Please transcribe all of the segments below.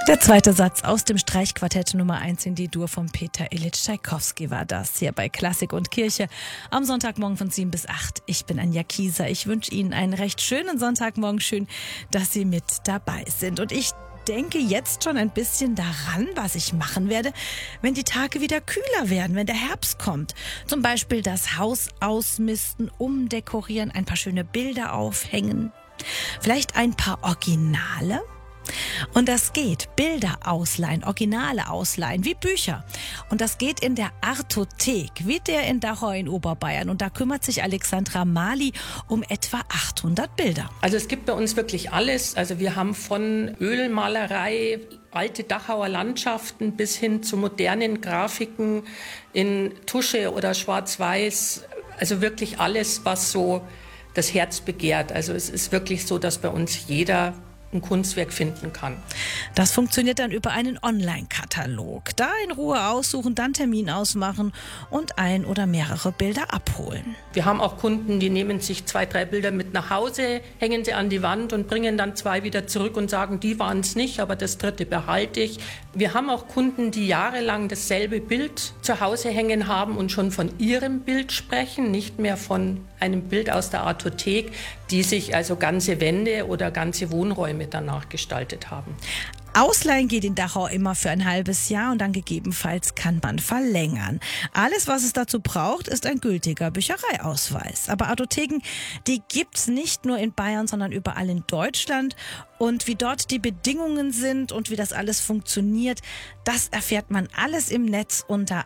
Der zweite Satz aus dem Streichquartett Nummer 1 in D-Dur von Peter Ilyich Tschaikowski war das hier bei Klassik und Kirche am Sonntagmorgen von 7 bis 8. Ich bin Anja Kieser. Ich wünsche Ihnen einen recht schönen Sonntagmorgen. Schön, dass Sie mit dabei sind. Und ich denke jetzt schon ein bisschen daran, was ich machen werde, wenn die Tage wieder kühler werden, wenn der Herbst kommt. Zum Beispiel das Haus ausmisten, umdekorieren, ein paar schöne Bilder aufhängen. Vielleicht ein paar Originale. Und das geht, Bilder ausleihen, Originale ausleihen, wie Bücher. Und das geht in der Artothek, wie der in Dachau in Oberbayern. Und da kümmert sich Alexandra Mali um etwa 800 Bilder. Also es gibt bei uns wirklich alles. Also wir haben von Ölmalerei, alte Dachauer Landschaften bis hin zu modernen Grafiken in Tusche oder Schwarz-Weiß. Also wirklich alles, was so das Herz begehrt. Also es ist wirklich so, dass bei uns jeder ein Kunstwerk finden kann. Das funktioniert dann über einen Online-Katalog. Da in Ruhe aussuchen, dann Termin ausmachen und ein oder mehrere Bilder abholen. Wir haben auch Kunden, die nehmen sich 2, 3 Bilder mit nach Hause, hängen sie an die Wand und bringen dann 2 wieder zurück und sagen, die waren es nicht, aber das 3. behalte ich. Wir haben auch Kunden, die jahrelang dasselbe Bild zu Hause hängen haben und schon von ihrem Bild sprechen, nicht mehr von einem Bild aus der Artothek, die sich also ganze Wände oder ganze Wohnräume danach gestaltet haben. Ausleihen geht in Dachau immer für ein halbes Jahr und dann gegebenenfalls kann man verlängern. Alles, was es dazu braucht, ist ein gültiger Büchereiausweis. Aber Artotheken, die gibt's nicht nur in Bayern, sondern überall in Deutschland. Und wie dort die Bedingungen sind und wie das alles funktioniert, das erfährt man alles im Netz unter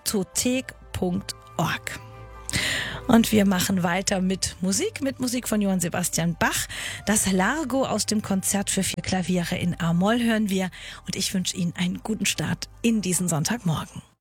artothek.org. Und wir machen weiter mit Musik von Johann Sebastian Bach. Das Largo aus dem Konzert für 4 Klaviere in A-Moll hören wir. Und ich wünsche Ihnen einen guten Start in diesen Sonntagmorgen.